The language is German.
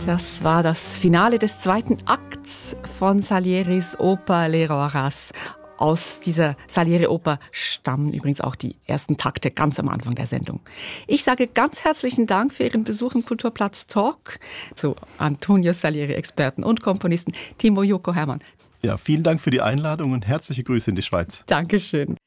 Das war das Finale des zweiten Akts von Salieris Oper Le Roi Horace. Aus dieser Salieri-Oper stammen übrigens auch die ersten Takte ganz am Anfang der Sendung. Ich sage ganz herzlichen Dank für Ihren Besuch im Kulturplatz Talk zu Antonius Salieri, Experten und Komponisten Timo Joko Hermann. Ja, vielen Dank für die Einladung und herzliche Grüße in die Schweiz. Dankeschön.